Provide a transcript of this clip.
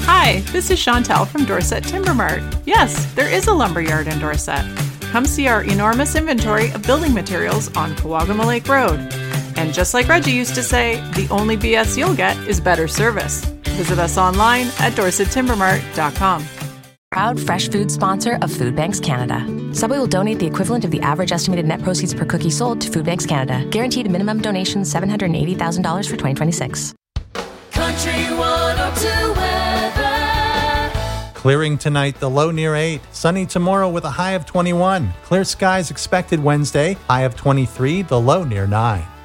Hi, this is Chantel from Dorset Timber Mart. Yes, there is a lumberyard in Dorset. Come see our enormous inventory of building materials on Kawagama Lake Road. And just like Reggie used to say, the only BS you'll get is better service. Visit us online at dorsettimbermart.com. Proud fresh food sponsor of Food Banks Canada. Subway will donate the equivalent of the average estimated net proceeds per cookie sold to Food Banks Canada. Guaranteed minimum donation $780,000 for 2026. Country 102 weather. Clearing tonight, the low near 8. Sunny tomorrow with a high of 21. Clear skies expected Wednesday, high of 23, the low near 9.